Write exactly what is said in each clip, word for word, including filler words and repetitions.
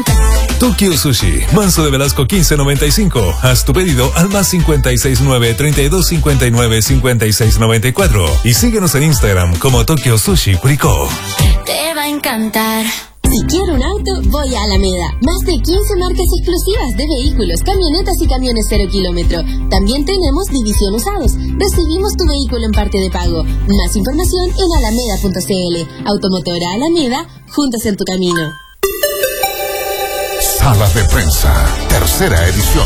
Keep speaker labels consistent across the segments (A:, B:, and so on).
A: Tokyo Sushi, Manso de Velasco quince noventa y cinco. Haz tu pedido al más cincuenta y seis nueve, treinta y dos cincuenta y nueve, cincuenta y seis noventa y cuatro. Y síguenos en Instagram como Tokyo Sushi Curicó.
B: Te va a encantar.
C: Si quiero un auto, voy a Alameda. Más de quince marcas exclusivas de vehículos, camionetas y camiones cero kilómetro. También tenemos división usados. Recibimos tu vehículo en parte de pago. Más información en alameda punto c l. Automotora Alameda, juntos en tu camino.
D: Sala de Prensa, tercera edición.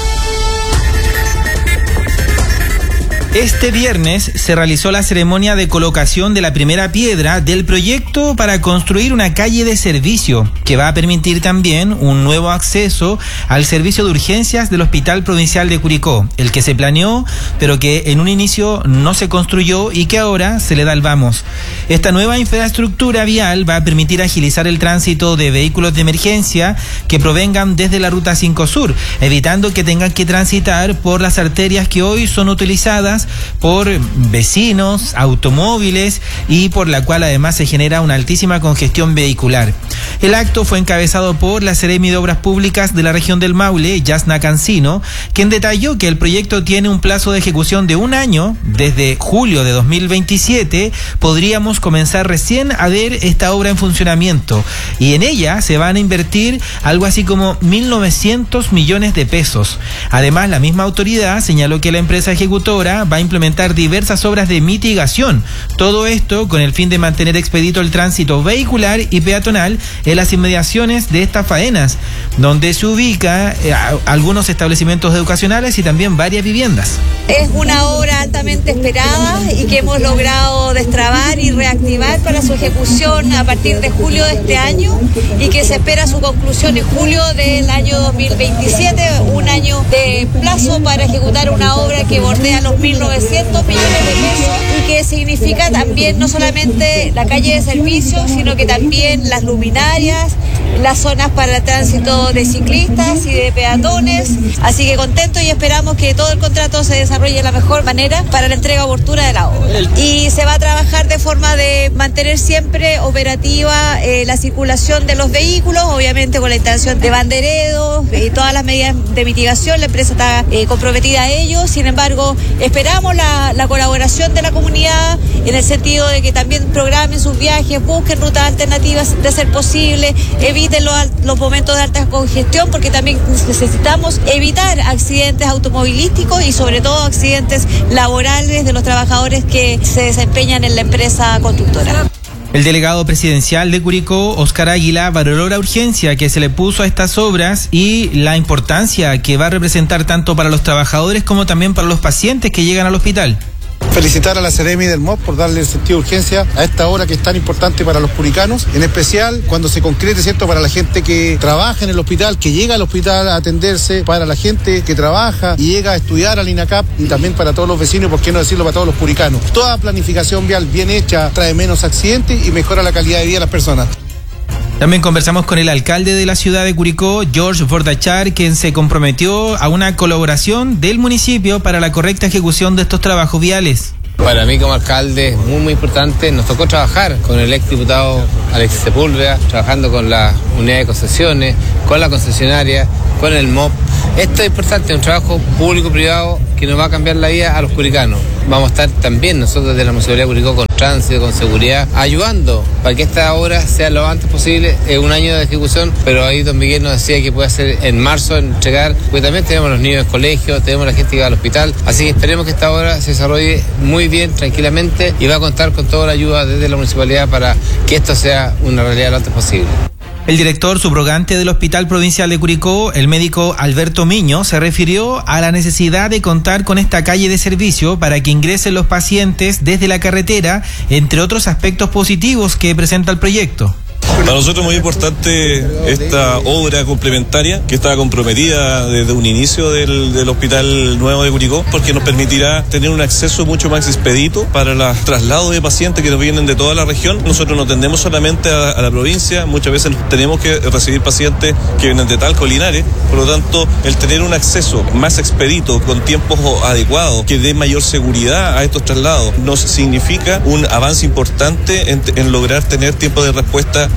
E: Este viernes se realizó la ceremonia de colocación de la primera piedra del proyecto para construir una calle de servicio que va a permitir también un nuevo acceso al servicio de urgencias del Hospital Provincial de Curicó, el que se planeó pero que en un inicio no se construyó y que ahora se le da el vamos. Esta nueva infraestructura vial va a permitir agilizar el tránsito de vehículos de emergencia que provengan desde la Ruta cinco Sur, evitando que tengan que transitar por las arterias que hoy son utilizadas por vecinos, automóviles y por la cual además se genera una altísima congestión vehicular. El acto fue encabezado por la Seremi de Obras Públicas de la región del Maule, Yasna Cancino, quien detalló que el proyecto tiene un plazo de ejecución de un año. Desde julio de dos mil veintisiete podríamos comenzar recién a ver esta obra en funcionamiento y en ella se van a invertir algo así como mil novecientos millones de pesos. Además, la misma autoridad señaló que la empresa ejecutora va a implementar diversas obras de mitigación. Todo esto con el fin de mantener expedito el tránsito vehicular y peatonal en las inmediaciones de estas faenas, donde se ubica eh, algunos establecimientos educacionales y también varias viviendas.
F: Es una obra altamente esperada y que hemos logrado destrabar y reactivar para su ejecución a partir de julio de este año y que se espera su conclusión en julio del año dos mil veintisiete, un año de plazo para ejecutar una obra que bordea los mil novecientos millones de pesos y que significa también no solamente la calle de servicio, sino que también las luminarias, las zonas para el tránsito de ciclistas y de peatones. Así que contentos y esperamos que todo el contrato se desarrolle de la mejor manera para la entrega oportuna de la obra. Y se va a trabajar de forma de mantener siempre operativa eh, la circulación de los vehículos, obviamente con la instalación de banderedos y todas las medidas de mitigación. La empresa está eh, comprometida a ello. Sin embargo, esperamos la, la colaboración de la comunidad en el sentido de que también programen sus viajes, busquen rutas alternativas de ser posible, eviten los, los momentos de alta congestión, porque también necesitamos evitar accidentes automovilísticos y sobre todo accidentes laborales de los trabajadores que se desempeñan en la empresa constructora.
E: El delegado presidencial de Curicó, Óscar Águila, valoró la urgencia que se le puso a estas obras y la importancia que va a representar tanto para los trabajadores como también para los pacientes que llegan al hospital.
G: Felicitar a la Seremi del M O P por darle el sentido de urgencia a esta obra que es tan importante para los curicanos, en especial cuando se concrete, ¿cierto?, para la gente que trabaja en el hospital, que llega al hospital a atenderse, para la gente que trabaja y llega a estudiar al INACAP y también para todos los vecinos, por qué no decirlo, para todos los curicanos. Toda planificación vial bien hecha trae menos accidentes y mejora la calidad de vida de las personas.
E: También conversamos con el alcalde de la ciudad de Curicó, George Bordachar, quien se comprometió a una colaboración del municipio para la correcta ejecución de estos trabajos viales.
H: Para mí como alcalde es muy muy importante, nos tocó trabajar con el exdiputado Alexis Sepúlveda, trabajando con la unidad de concesiones, con la concesionaria, con el M O P. Esto es importante, un trabajo público-privado que nos va a cambiar la vida a los curicanos. Vamos a estar también nosotros de la Municipalidad de Curicó con tránsito, con seguridad, ayudando para que esta obra sea lo antes posible. Es un año de ejecución, pero ahí don Miguel nos decía que puede ser en marzo entregar, porque también tenemos los niños de colegio, tenemos la gente que va al hospital, así que esperemos que esta obra se desarrolle muy bien, tranquilamente, y va a contar con toda la ayuda desde la Municipalidad para que esto sea una realidad lo antes posible.
E: El director subrogante del Hospital Provincial de Curicó, el médico Alberto Miño, se refirió a la necesidad de contar con esta calle de servicio para que ingresen los pacientes desde la carretera, entre otros aspectos positivos que presenta el proyecto.
I: Para nosotros es muy importante esta obra complementaria que estaba comprometida desde un inicio del, del Hospital Nuevo de Curicó, porque nos permitirá tener un acceso mucho más expedito para los traslados de pacientes que nos vienen de toda la región. Nosotros no atendemos solamente a, a la provincia, muchas veces tenemos que recibir pacientes que vienen de Talca o Linares, por lo tanto el tener un acceso más expedito, con tiempos adecuados, que dé mayor seguridad a estos traslados, nos significa un avance importante en, en lograr tener tiempo de respuesta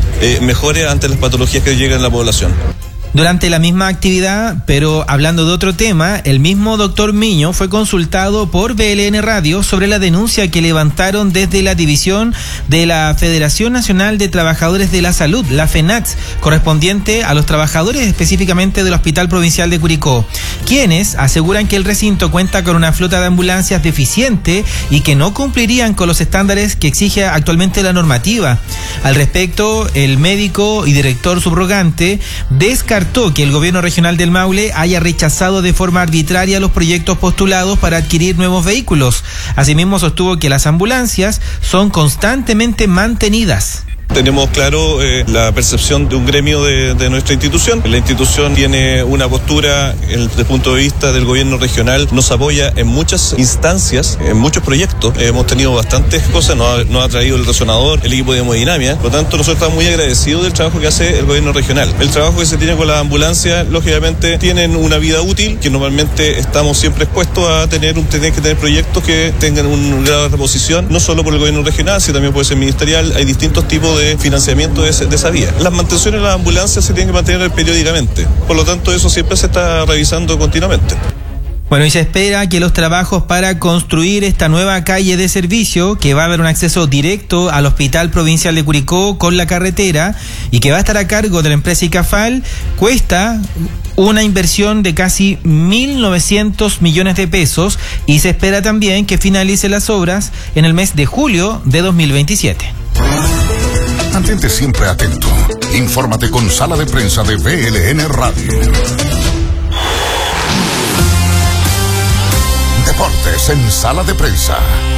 I: eh, mejores ante las patologías que llegan a la población.
E: Durante la misma actividad, pero hablando de otro tema, el mismo doctor Miño fue consultado por B L N Radio sobre la denuncia que levantaron desde la división de la Federación Nacional de Trabajadores de la Salud, la FENATS, correspondiente a los trabajadores específicamente del Hospital Provincial de Curicó, quienes aseguran que el recinto cuenta con una flota de ambulancias deficiente y que no cumplirían con los estándares que exige actualmente la normativa. Al respecto, el médico y director subrogante descartó que el gobierno regional del Maule haya rechazado de forma arbitraria los proyectos postulados para adquirir nuevos vehículos. Asimismo, sostuvo que las ambulancias son constantemente mantenidas.
I: Tenemos claro eh, la percepción de un gremio de, de nuestra institución. La institución tiene una postura el, desde el punto de vista del gobierno regional, nos apoya en muchas instancias, en muchos proyectos. Eh, hemos tenido bastantes cosas, nos ha, nos ha traído el resonador, el equipo de hemodinamia. Por lo tanto, nosotros estamos muy agradecidos del trabajo que hace el gobierno regional. El trabajo que se tiene con las ambulancias, lógicamente, tienen una vida útil, que normalmente estamos siempre expuestos a tener, un, tener que tener proyectos que tengan un grado de reposición, no solo por el gobierno regional, sino también puede ser ministerial. Hay distintos tipos de de financiamiento de, ese, de esa vía. Las mantenciones de las ambulancias se tienen que mantener periódicamente, por lo tanto eso siempre se está revisando continuamente.
E: Bueno, y se espera que los trabajos para construir esta nueva calle de servicio, que va a haber un acceso directo al Hospital Provincial de Curicó con la carretera y que va a estar a cargo de la empresa ICAFAL, cuesta una inversión de casi mil novecientos millones de pesos y se espera también que finalice las obras en el mes de julio de dos mil veintisiete.
D: Mantente siempre atento. Infórmate con Sala de Prensa de B L N Radio. Deportes en Sala de Prensa.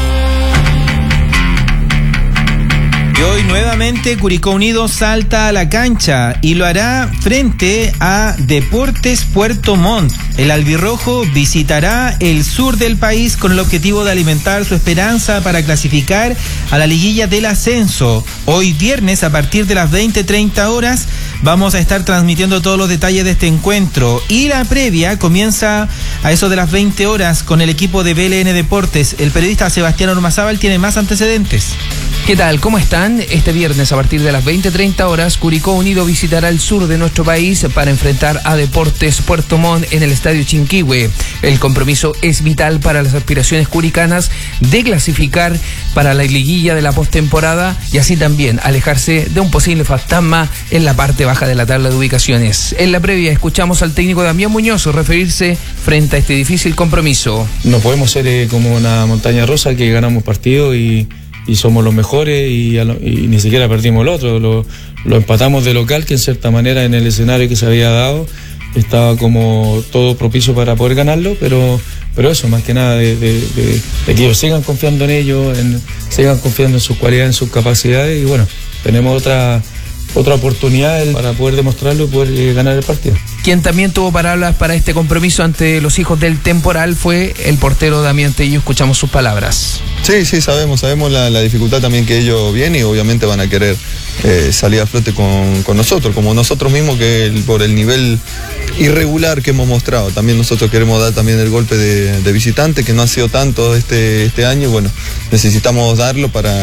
E: Y hoy nuevamente Curicó Unido salta a la cancha y lo hará frente a Deportes Puerto Montt. El albirrojo visitará el sur del país con el objetivo de alimentar su esperanza para clasificar a la liguilla del ascenso. Hoy viernes a partir de las veinte treinta horas vamos a estar transmitiendo todos los detalles de este encuentro y la previa comienza a eso de las veinte horas con el equipo de B L N Deportes. El periodista Sebastián Ormazábal tiene más antecedentes.
J: ¿Qué tal? ¿Cómo están? Este viernes a partir de las veinte treinta horas, Curicó Unido visitará el sur de nuestro país para enfrentar a Deportes Puerto Montt en el Estadio Chinquihue. El compromiso es vital para las aspiraciones curicanas de clasificar para la liguilla de la postemporada y así también alejarse de un posible fantasma en la parte baja de la tabla de ubicaciones. En la previa escuchamos al técnico Damián Muñoz referirse frente a este difícil compromiso.
K: No podemos ser eh, como una montaña rusa que ganamos partidos y y somos los mejores y, y ni siquiera perdimos el otro, lo, lo empatamos de local, que en cierta manera en el escenario que se había dado estaba como todo propicio para poder ganarlo, pero pero eso, más que nada de, de, de, de que ellos sigan confiando en ellos, en, sigan confiando en sus cualidades, en sus capacidades y bueno, tenemos otra otra oportunidad para poder demostrarlo y poder eh, ganar el partido.
J: Quien también tuvo palabras para este compromiso ante los hijos del temporal fue el portero Damián Tello. Escuchamos sus palabras.
L: Sí, sí, sabemos, sabemos la, la dificultad también que ellos vienen y obviamente van a querer eh, salir a flote con, con nosotros, como nosotros mismos, que el, por el nivel irregular que hemos mostrado. También nosotros queremos dar también el golpe de, de visitante, que no ha sido tanto este, este año, bueno, necesitamos darlo para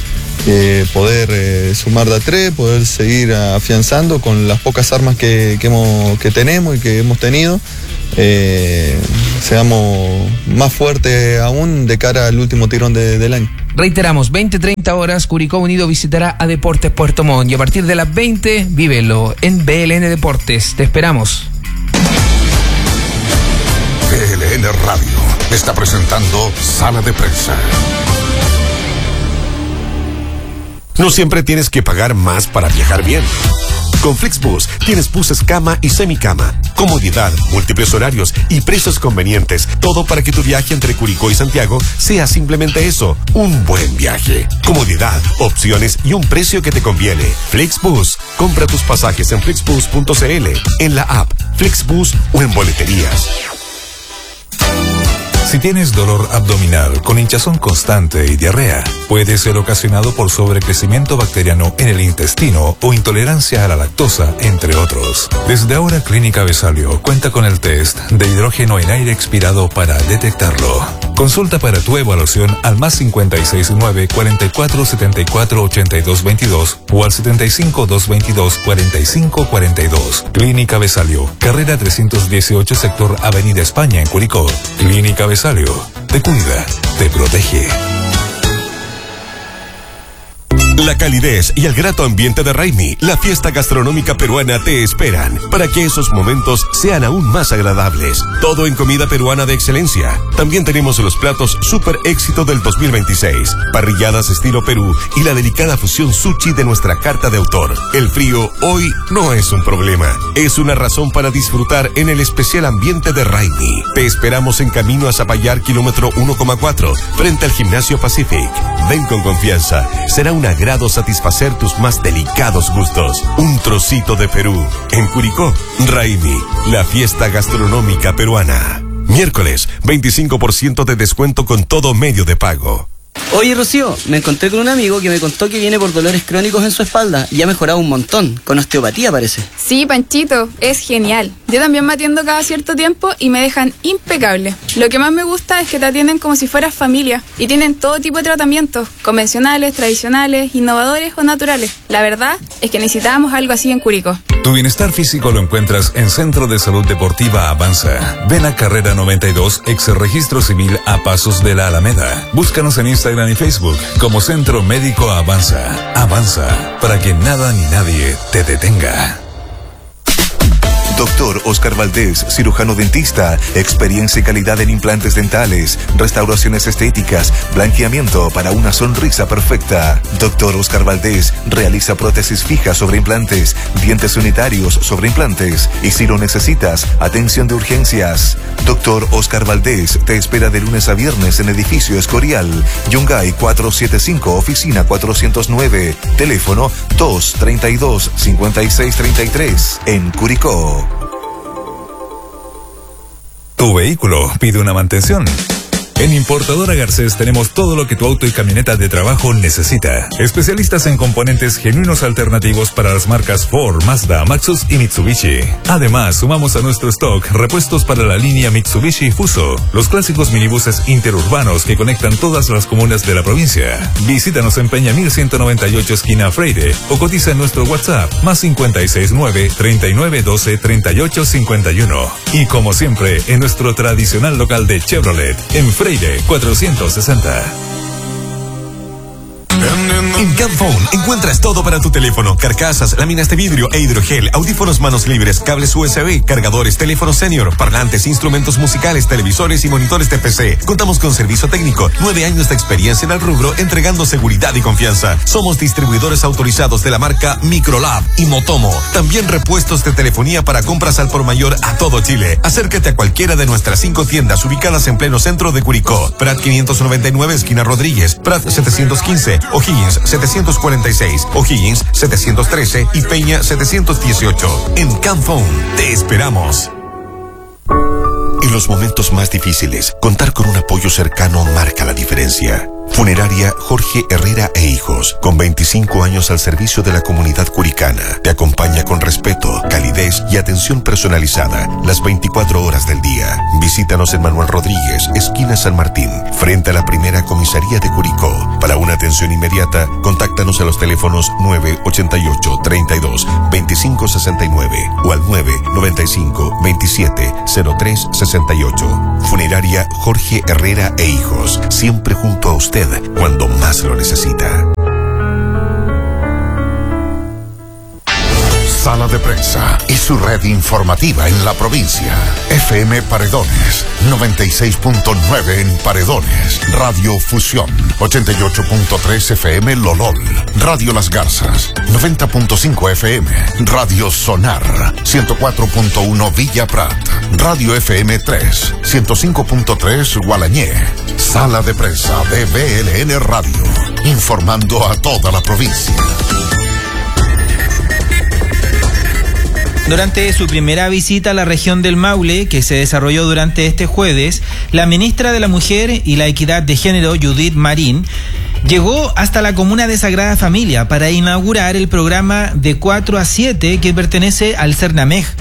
L: Eh, poder eh, sumar de a tres, poder seguir afianzando con las pocas armas que, que, hemos, que tenemos y que hemos tenido, eh, seamos más fuertes aún de cara al último tirón de, del año.
J: Reiteramos, veinte treinta horas, Curicó Unido visitará a Deportes Puerto Montt y a partir de las veinte, vívelo en B L N Deportes. Te esperamos.
D: B L N Radio está presentando Sala de Prensa.
M: No siempre tienes que pagar más para viajar bien. Con Flixbus tienes buses cama y semicama, comodidad, múltiples horarios y precios convenientes. Todo para que tu viaje entre Curicó y Santiago sea simplemente eso, un buen viaje. Comodidad, opciones y un precio que te conviene. Flixbus. Compra tus pasajes en flixbus punto c l, en la app Flixbus o en boleterías.
A: Si tienes dolor abdominal con hinchazón constante y diarrea, puede ser ocasionado por sobrecrecimiento bacteriano en el intestino o intolerancia a la lactosa, entre otros. Desde ahora, Clínica Besalio cuenta con el test de hidrógeno en aire expirado para detectarlo. Consulta para tu evaluación al más cincuenta y seis nueve, cuarenta y cuatro, setenta y cuatro, ochenta y dos veintidós o al setenta y cinco, doscientos veintidós, cuarenta y cinco cuarenta y dos. Clínica Besalio, carrera trescientos dieciocho, sector Avenida España en Curicó. Clínica Besalio, te cuida, te protege.
M: La calidez y el grato ambiente de Raimi, la fiesta gastronómica peruana, te esperan para que esos momentos sean aún más agradables. Todo en comida peruana de excelencia. También tenemos los platos super éxito del dos mil veintiséis, parrilladas estilo Perú y la delicada fusión sushi de nuestra carta de autor. El frío hoy no es un problema, es una razón para disfrutar en el especial ambiente de Raimi. Te esperamos en camino a Zapallar, kilómetro uno coma cuatro, frente al Gimnasio Pacific. Ven con confianza, será una grado satisfacer tus más delicados gustos. Un trocito de Perú. En Curicó, Raimi, la fiesta gastronómica peruana. Miércoles, veinticinco por ciento de descuento con todo medio de pago.
N: Oye, Rocío, me encontré con un amigo que me contó que viene por dolores crónicos en su espalda y ha mejorado un montón, con osteopatía parece.
O: Sí, Panchito, es genial. Yo también me atiendo cada cierto tiempo y me dejan impecable. Lo que más me gusta es que te atienden como si fueras familia y tienen todo tipo de tratamientos, convencionales, tradicionales, innovadores o naturales. La verdad es que necesitábamos algo así en Curicó.
A: Tu bienestar físico lo encuentras en Centro de Salud Deportiva Avanza. Ven a Carrera noventa y dos, ex Registro Civil a Pasos de la Alameda. Búscanos en Instagram y Facebook como Centro Médico Avanza. Avanza, para que nada ni nadie te detenga.
P: Doctor Oscar Valdés, cirujano dentista, experiencia y calidad en implantes dentales, restauraciones estéticas, blanqueamiento para una sonrisa perfecta. Doctor Oscar Valdés realiza prótesis fijas sobre implantes, dientes unitarios sobre implantes y si lo necesitas, atención de urgencias. Doctor Oscar Valdés te espera de lunes a viernes en edificio Escorial, Yungay cuatrocientos setenta y cinco, oficina cuatrocientos nueve, teléfono dos treinta y dos, cincuenta y seis treinta y tres, en Curicó.
A: Tu vehículo pide una mantención. En Importadora Garcés tenemos todo lo que tu auto y camioneta de trabajo necesita. Especialistas en componentes genuinos alternativos para las marcas Ford, Mazda, Maxus y Mitsubishi. Además, sumamos a nuestro stock repuestos para la línea Mitsubishi Fuso, los clásicos minibuses interurbanos que conectan todas las comunas de la provincia. Visítanos en Peña mil ciento noventa y ocho, esquina Freire, o cotiza en nuestro WhatsApp, más cincuenta y seis nueve, treinta y nueve doce, treinta y ocho cincuenta y uno. Y como siempre, en nuestro tradicional local de Chevrolet, en Freire cuatrocientos sesenta.
M: En Camphone encuentras todo para tu teléfono: carcasas, láminas de vidrio e hidrogel, audífonos manos libres, cables U S B, cargadores, teléfonos senior, parlantes, instrumentos musicales, televisores y monitores de P C. Contamos con servicio técnico, nueve años de experiencia en el rubro, entregando seguridad y confianza. Somos distribuidores autorizados de la marca Microlab y Motomo. También repuestos de telefonía para compras al por mayor a todo Chile. Acércate a cualquiera de nuestras cinco tiendas ubicadas en pleno centro de Curicó: Prat quinientos noventa y nueve, esquina Rodríguez, Prat setecientos quince, O'Higgins setecientos cuarenta y seis, O'Higgins setecientos trece y Peña setecientos dieciocho. En Camphone te esperamos.
P: En los momentos más difíciles, contar con un apoyo cercano marca la diferencia. Funeraria Jorge Herrera e Hijos, con veinticinco años al servicio de la comunidad curicana, te acompaña con respeto, calidez y atención personalizada las veinticuatro horas del día. Visítanos en Manuel Rodríguez, esquina San Martín, frente a la primera comisaría de Curicó. Para una atención inmediata, contáctanos a los teléfonos nueve ochenta y ocho, treinta y dos, veinticinco sesenta y nueve o al nueve noventa y cinco, veintisiete, cero tres sesenta y ocho. Funeraria Jorge Herrera e Hijos, siempre junto a usted cuando más lo necesita.
D: Sala de Prensa y su red informativa en la provincia. F M Paredones, noventa y seis punto nueve en Paredones. Radio Fusión, ochenta y ocho punto tres F M Lolol. Radio Las Garzas, noventa punto cinco F M. Radio Sonar, ciento cuatro punto uno Villa Prat. Radio F M tres, ciento cinco punto tres Gualañé. Sala de Prensa de B L N Radio, informando a toda la provincia.
E: Durante su primera visita a la región del Maule, que se desarrolló durante este jueves, la ministra de la Mujer y la Equidad de Género, Judith Marín, llegó hasta la comuna de Sagrada Familia para inaugurar el programa de cuatro a siete que pertenece al CERNAMEG.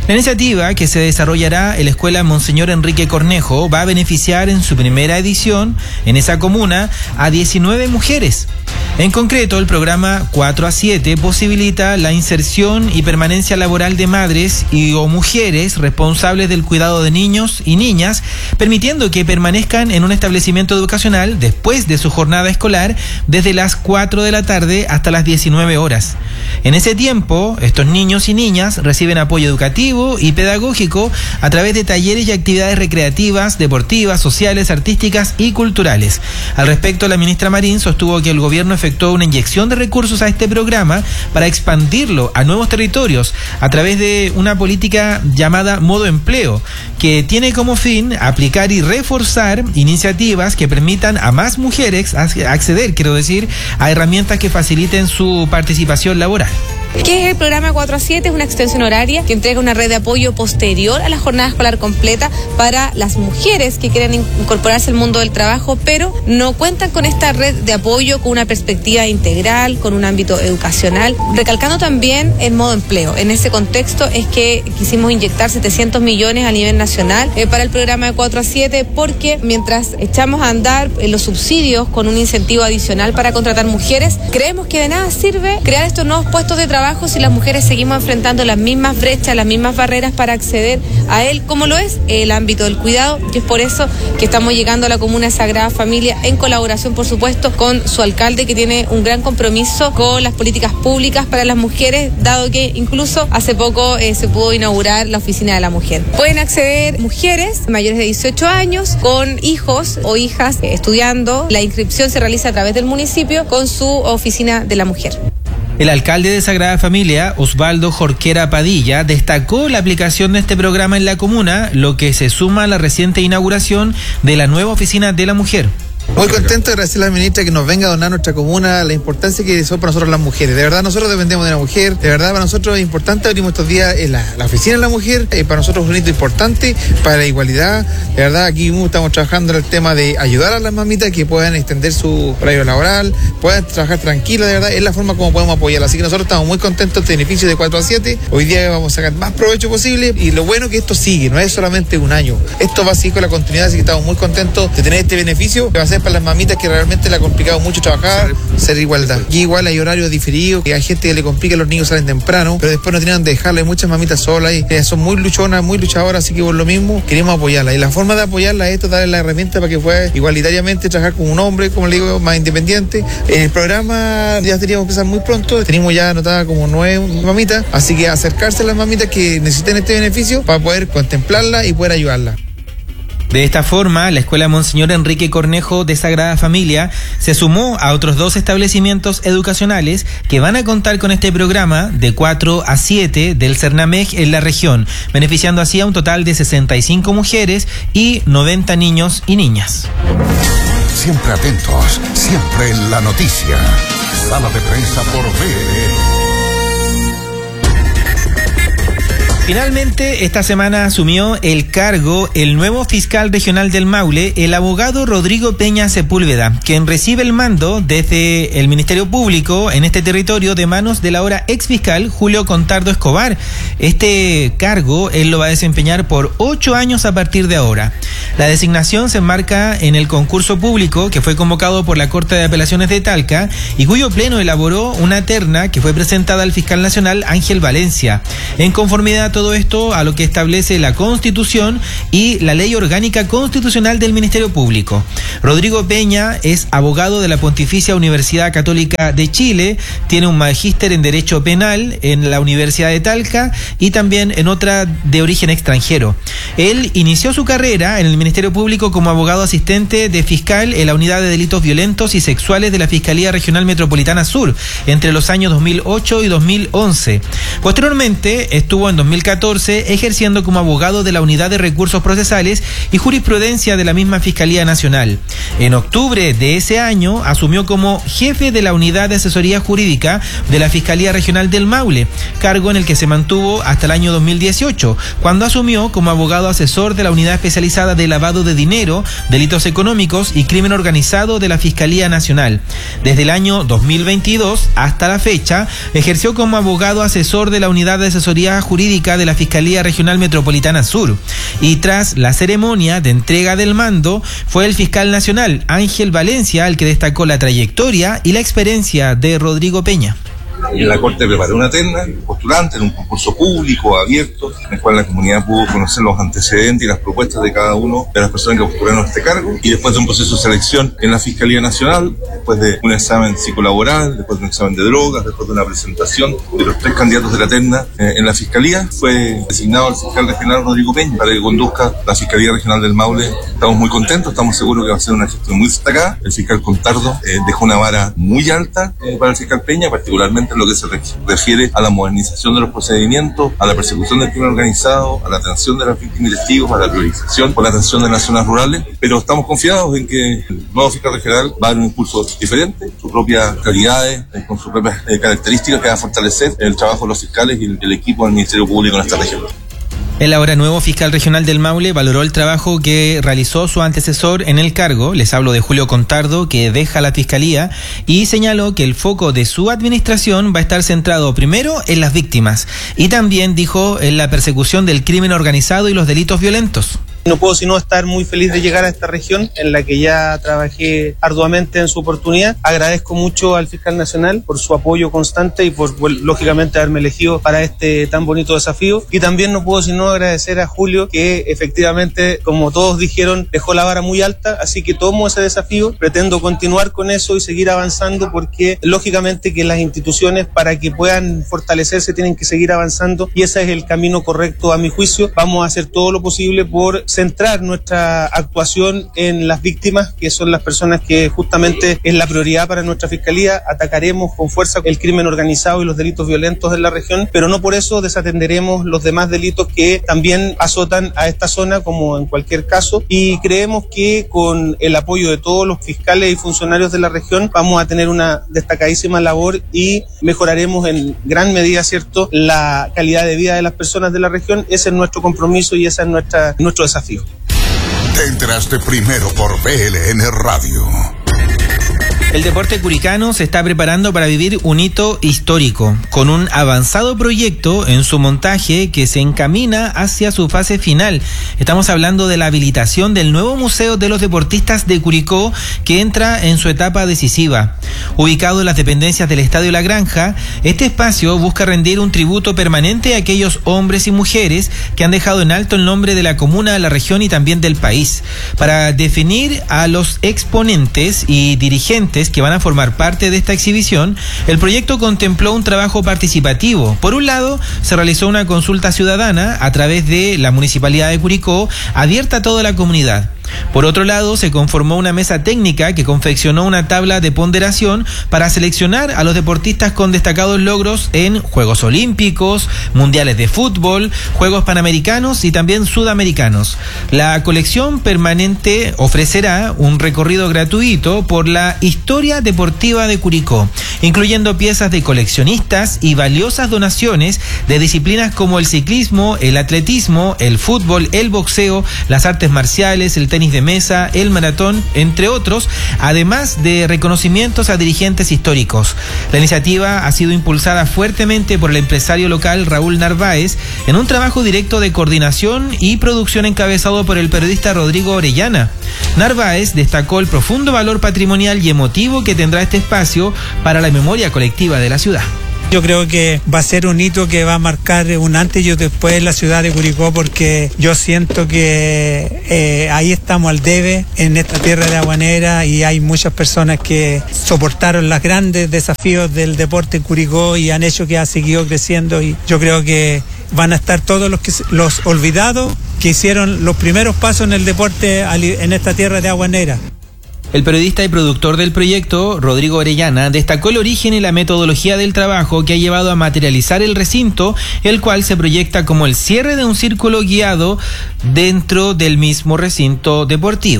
E: La iniciativa, que se desarrollará en la Escuela Monseñor Enrique Cornejo, va a beneficiar en su primera edición en esa comuna a diecinueve mujeres. En concreto, el programa cuatro a siete posibilita la inserción y permanencia laboral de madres y o mujeres responsables del cuidado de niños y niñas, permitiendo que permanezcan en un establecimiento educacional después de su jornada escolar desde las cuatro de la tarde hasta las diecinueve horas. En ese tiempo, estos niños y niñas reciben apoyo educativo y pedagógico a través de talleres y actividades recreativas, deportivas, sociales, artísticas y culturales. Al respecto, la ministra Marín sostuvo que el gobierno efectuó una inyección de recursos a este programa para expandirlo a nuevos territorios a través de una política llamada Modo Empleo, que tiene como fin aplicar y reforzar iniciativas que permitan a más mujeres acceder, quiero decir, a herramientas que faciliten su participación laboral.
Q: ¿Qué es el programa cuatro a siete? Es una extensión horaria que entrega una red de apoyo posterior a la jornada escolar completa para las mujeres que quieren incorporarse al mundo del trabajo, pero no cuentan con esta red de apoyo con una perspectiva integral, con un ámbito educacional, recalcando también el modo empleo. En ese contexto es que quisimos inyectar setecientos millones a nivel nacional eh, para el programa de cuatro a siete, porque mientras echamos a andar eh, los subsidios con un incentivo adicional para contratar mujeres, creemos que de nada sirve crear estos nuevos puestos de trabajo si las mujeres seguimos enfrentando las mismas brechas, las mismas barreras para acceder a él, como lo es el ámbito del cuidado, y es por eso que estamos llegando a la comuna de Sagrada Familia en colaboración, por supuesto, con su alcalde, que tiene un gran compromiso con las políticas públicas para las mujeres, dado que incluso hace poco eh, se pudo inaugurar la oficina de la mujer. Pueden acceder mujeres mayores de dieciocho años con hijos o hijas eh, estudiando. La inscripción se realiza a través del municipio con su oficina de la mujer.
E: El alcalde de Sagrada Familia, Osvaldo Jorquera Padilla, destacó la aplicación de este programa en la comuna, lo que se suma a la reciente inauguración de la nueva oficina de la mujer.
R: Muy contento de agradecerle a la ministra que nos venga a donar nuestra comuna, la importancia que son para nosotros las mujeres. De verdad, nosotros dependemos de la mujer. De verdad, para nosotros es importante. Abrimos estos días en la, la oficina de la mujer. Eh, para nosotros es un hito importante para la igualdad. De verdad, aquí estamos trabajando en el tema de ayudar a las mamitas que puedan extender su horario laboral, puedan trabajar tranquilas. De verdad, es la forma como podemos apoyarla. Así que nosotros estamos muy contentos de este beneficio de cuatro a siete. Hoy día vamos a sacar más provecho posible. Y lo bueno es que esto sigue, no es solamente un año. Esto va a seguir con la continuidad, así que estamos muy contentos de tener este beneficio que va a ser para las mamitas que realmente le ha complicado mucho trabajar, ser igualdad. Aquí igual hay horarios diferidos, hay gente que le complica, los niños salen temprano, pero después no tienen que dejarle, hay muchas mamitas solas y eh, son muy luchonas, muy luchadoras, así que por lo mismo queremos apoyarla. Y la forma de apoyarla es esto, darle la herramienta para que pueda igualitariamente trabajar con un hombre, como le digo, más independiente. En el programa ya teníamos que empezar muy pronto, tenemos ya anotada como nueve mamitas, así que acercarse a las mamitas que necesiten este beneficio para poder contemplarla y poder ayudarla.
E: De esta forma, la Escuela Monseñor Enrique Cornejo de Sagrada Familia se sumó a otros dos establecimientos educacionales que van a contar con este programa de cuatro a siete del Cernamej en la región, beneficiando así a un total de sesenta y cinco mujeres y noventa niños y niñas.
D: Siempre atentos, siempre en la noticia. Sala de prensa por B E.
E: Finalmente, esta semana asumió el cargo el nuevo fiscal regional del Maule, el abogado Rodrigo Peña Sepúlveda, quien recibe el mando desde el Ministerio Público en este territorio de manos del ahora ex fiscal Julio Contardo Escobar. Este cargo él lo va a desempeñar por ocho años a partir de ahora. La designación se enmarca en el concurso público que fue convocado por la Corte de Apelaciones de Talca y cuyo pleno elaboró una terna que fue presentada al fiscal nacional Ángel Valencia. En conformidad todo esto a lo que establece la Constitución y la Ley Orgánica Constitucional del Ministerio Público. Rodrigo Peña es abogado de la Pontificia Universidad Católica de Chile, tiene un magíster en Derecho Penal en la Universidad de Talca y también en otra de origen extranjero. Él inició su carrera en el Ministerio Público como abogado asistente de fiscal en la Unidad de Delitos Violentos y Sexuales de la Fiscalía Regional Metropolitana Sur entre los años dos mil ocho y dos mil once. Posteriormente estuvo en dos mil catorce ejerciendo como abogado de la Unidad de Recursos Procesales y Jurisprudencia de la misma Fiscalía Nacional. En octubre de ese año asumió como jefe de la Unidad de Asesoría Jurídica de la Fiscalía Regional del Maule, cargo en el que se mantuvo hasta el año dos mil dieciocho, cuando asumió como abogado asesor de la Unidad Especializada de la lavado de dinero, delitos económicos y crimen organizado de la Fiscalía Nacional. Desde el año dos mil veintidós hasta la fecha, ejerció como abogado asesor de la Unidad de Asesoría Jurídica de la Fiscalía Regional Metropolitana Sur. Y tras la ceremonia de entrega del mando, fue el fiscal nacional Ángel Valencia el que destacó la trayectoria y la experiencia de Rodrigo Peña.
S: En la Corte preparó una terna postulante en un concurso público, abierto, en el cual la comunidad pudo conocer los antecedentes y las propuestas de cada uno de las personas que postularon a este cargo, y después de un proceso de selección en la Fiscalía Nacional, después de un examen psicolaboral, después de un examen de drogas, después de una presentación de los tres candidatos de la terna eh, en la Fiscalía, fue designado el fiscal regional Rodrigo Peña para que conduzca la Fiscalía Regional del Maule. Estamos muy contentos, estamos seguros que va a ser una gestión muy destacada. El fiscal Contardo eh, dejó una vara muy alta eh, para el fiscal Peña, particularmente en lo que se refiere a la modernización de los procedimientos, a la persecución del crimen organizado, a la atención de las víctimas y testigos, a la priorización por la atención de las zonas rurales, pero estamos confiados en que el nuevo fiscal regional va a dar un impulso diferente, sus propias calidades, eh, con sus propias eh, características que va a fortalecer el trabajo de los fiscales y el, el equipo del Ministerio Público en esta región.
E: El ahora nuevo fiscal regional del Maule valoró el trabajo que realizó su antecesor en el cargo. Les hablo de Julio Contardo, que deja la fiscalía, y señaló que el foco de su administración va a estar centrado primero en las víctimas y también, dijo, en la persecución del crimen organizado y los delitos violentos.
T: No puedo sino estar muy feliz de llegar a esta región en la que ya trabajé arduamente en su oportunidad. Agradezco mucho al fiscal nacional por su apoyo constante y por, bueno, lógicamente haberme elegido para este tan bonito desafío. Y también no puedo sino agradecer a Julio, que efectivamente, como todos dijeron, dejó la vara muy alta, así que tomo ese desafío, pretendo continuar con eso y seguir avanzando, porque lógicamente que las instituciones, para que puedan fortalecerse, tienen que seguir avanzando, y ese es el camino correcto a mi juicio. Vamos a hacer todo lo posible por centrar nuestra actuación en las víctimas, que son las personas que justamente es la prioridad para nuestra fiscalía. Atacaremos con fuerza el crimen organizado y los delitos violentos en la región, pero no por eso desatenderemos los demás delitos que también azotan a esta zona, como en cualquier caso, y creemos que con el apoyo de todos los fiscales y funcionarios de la región vamos a tener una destacadísima labor y mejoraremos en gran medida, ¿cierto?, la calidad de vida de las personas de la región. Ese es nuestro compromiso y ese es nuestra, nuestro desafío.
D: Te enteraste primero por B L N Radio.
E: El deporte curicano se está preparando para vivir un hito histórico, con un avanzado proyecto en su montaje que se encamina hacia su fase final. Estamos hablando de la habilitación del nuevo Museo de los Deportistas de Curicó, que entra en su etapa decisiva. Ubicado en las dependencias del Estadio La Granja, este espacio busca rendir un tributo permanente a aquellos hombres y mujeres que han dejado en alto el nombre de la comuna, de la región y también del país. Para definir a los exponentes y dirigentes que van a formar parte de esta exhibición, el proyecto contempló un trabajo participativo. Por un lado, se realizó una consulta ciudadana a través de la Municipalidad de Curicó, abierta a toda la comunidad. Por otro lado, se conformó una mesa técnica que confeccionó una tabla de ponderación para seleccionar a los deportistas con destacados logros en Juegos Olímpicos, Mundiales de Fútbol, Juegos Panamericanos y también Sudamericanos. La colección permanente ofrecerá un recorrido gratuito por la historia deportiva de Curicó, incluyendo piezas de coleccionistas y valiosas donaciones de disciplinas como el ciclismo, el atletismo, el fútbol, el boxeo, las artes marciales, el tenis de mesa, el maratón, entre otros, además de reconocimientos a dirigentes históricos. La iniciativa ha sido impulsada fuertemente por el empresario local Raúl Narváez en un trabajo directo de coordinación y producción encabezado por el periodista Rodrigo Orellana. Narváez destacó el profundo valor patrimonial y emotivo que tendrá este espacio para la memoria colectiva de la ciudad.
U: Yo creo que va a ser un hito que va a marcar un antes y un después en la ciudad de Curicó, porque yo siento que eh, ahí estamos al debe en esta tierra de Aguanera, y hay muchas personas que soportaron los grandes desafíos del deporte en Curicó y han hecho que ha seguido creciendo, y yo creo que van a estar todos los, que, los olvidados que hicieron los primeros pasos en el deporte en esta tierra de Aguanera.
E: El periodista y productor del proyecto, Rodrigo Orellana, destacó el origen y la metodología del trabajo que ha llevado a materializar el recinto, el cual se proyecta como el cierre de un círculo guiado dentro del mismo recinto deportivo.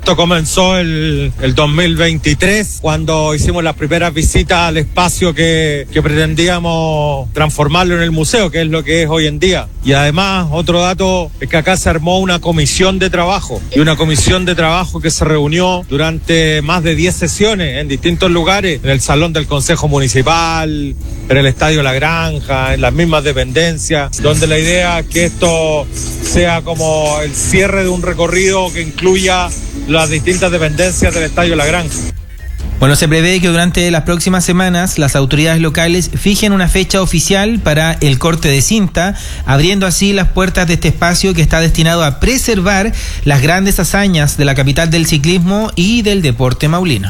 B: Esto comenzó el, el dos mil veintitrés, cuando hicimos las primeras visitas al espacio que, que pretendíamos transformarlo en el museo, que es lo que es hoy en día. Y además, otro dato es que acá se armó una comisión de trabajo, y una comisión de trabajo que se reunió durante más de diez sesiones en distintos lugares, en el Salón del Consejo Municipal, en el Estadio La Granja, en las mismas dependencias, donde la idea es que esto sea como el cierre de un recorrido que incluya las distintas dependencias del Estadio La Granja.
E: Bueno, se prevé que durante las próximas semanas las autoridades locales fijen una fecha oficial para el corte de cinta, abriendo así las puertas de este espacio que está destinado a preservar las grandes hazañas de la capital del ciclismo y del deporte maulino.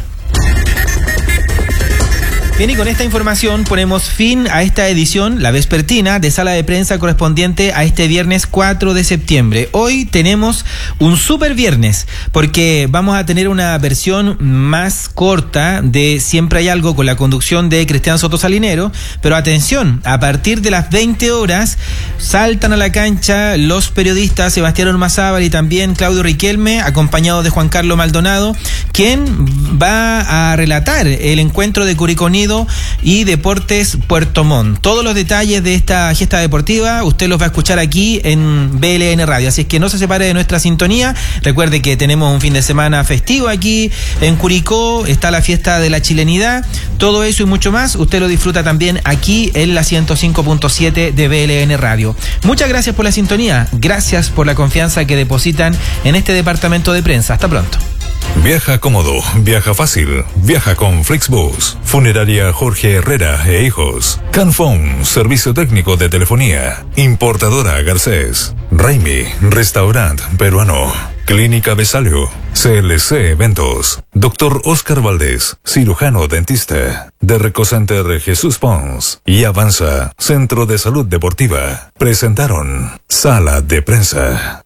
E: Bien, y con esta información ponemos fin a esta edición, la vespertina, de Sala de Prensa correspondiente a este viernes cuatro de septiembre. Hoy tenemos un super viernes, porque vamos a tener una versión más corta de Siempre hay algo, con la conducción de Cristian Soto Salinero, pero atención, a partir de las veinte horas saltan a la cancha los periodistas Sebastián Ormazábal y también Claudio Riquelme, acompañados de Juan Carlos Maldonado, quien va a relatar el encuentro de Curicó Unido y Deportes Puerto Montt. Todos los detalles de esta gesta deportiva usted los va a escuchar aquí en B L N Radio, así es que no se separe de nuestra sintonía. Recuerde que tenemos un fin de semana festivo aquí en Curicó, está la fiesta de la chilenidad, todo eso y mucho más usted lo disfruta también aquí en la ciento cinco punto siete de B L N Radio. Muchas gracias por la sintonía, gracias por la confianza que depositan en este departamento de prensa. Hasta pronto.
A: Viaja cómodo, viaja fácil, viaja con Flixbus. Funeraria Jorge Herrera e Hijos. Canfón, servicio técnico de telefonía. Importadora Garcés. Raimi, restaurante peruano. Clínica Besalio. C L C Eventos. Doctor Oscar Valdés, cirujano dentista. De Recocenter Jesús Pons. Y Avanza, Centro de Salud Deportiva. Presentaron Sala de Prensa.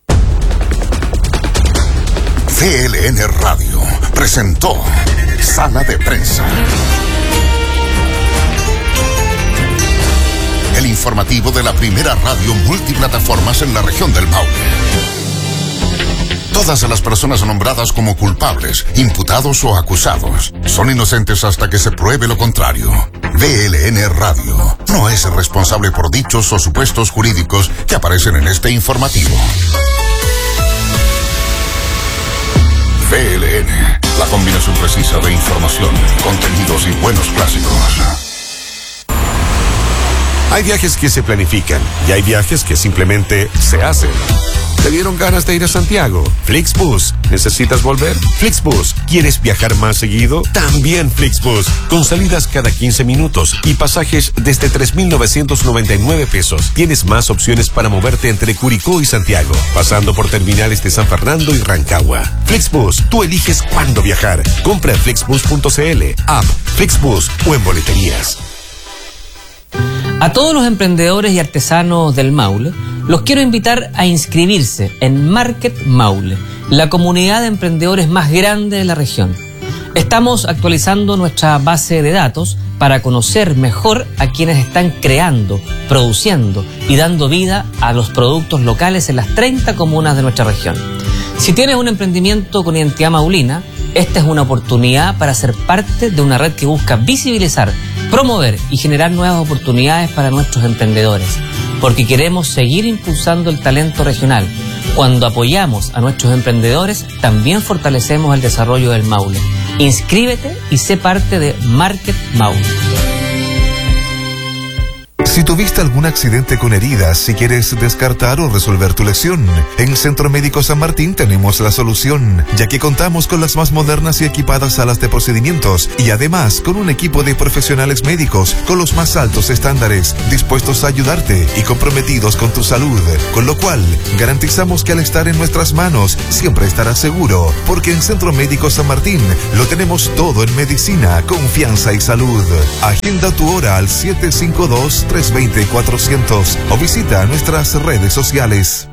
D: C L N Radio presentó Sala de Prensa. El informativo de la primera radio multiplataformas en la región del Maule. Todas las personas nombradas como culpables, imputados o acusados son inocentes hasta que se pruebe lo contrario. B L N Radio no es responsable por dichos o supuestos jurídicos que aparecen en este informativo. B L N, la combinación precisa de información, contenidos y buenos clásicos.
M: Hay viajes que se planifican y hay viajes que simplemente se hacen. ¿Te dieron ganas de ir a Santiago? Flixbus. ¿Necesitas volver? Flixbus. ¿Quieres viajar más seguido? También Flixbus. Con salidas cada quince minutos y pasajes desde tres mil novecientos noventa y nueve pesos. Tienes más opciones para moverte entre Curicó y Santiago, pasando por terminales de San Fernando y Rancagua. Flixbus. Tú eliges cuándo viajar. Compra en flixbus punto c l, app, Flixbus o en boleterías.
V: A todos los emprendedores y artesanos del Maule, los quiero invitar a inscribirse en Market Maule, la comunidad de emprendedores más grande de la región. Estamos actualizando nuestra base de datos para conocer mejor a quienes están creando, produciendo y dando vida a los productos locales en las treinta comunas de nuestra región. Si tienes un emprendimiento con identidad maulina, esta es una oportunidad para ser parte de una red que busca visibilizar, promover y generar nuevas oportunidades para nuestros emprendedores, porque queremos seguir impulsando el talento regional. Cuando apoyamos a nuestros emprendedores, también fortalecemos el desarrollo del Maule. Inscríbete y sé parte de Market Maule.
W: Si tuviste algún accidente con heridas, si quieres descartar o resolver tu lesión, en Centro Médico San Martín tenemos la solución, ya que contamos con las más modernas y equipadas salas de procedimientos y además con un equipo de profesionales médicos con los más altos estándares, dispuestos a ayudarte y comprometidos con tu salud, con lo cual garantizamos que al estar en nuestras manos siempre estarás seguro, porque en Centro Médico San Martín lo tenemos todo en medicina, confianza y salud. Agenda tu hora al siete cinco dos, tres dos cero, cuatrocientos o visita nuestras redes sociales.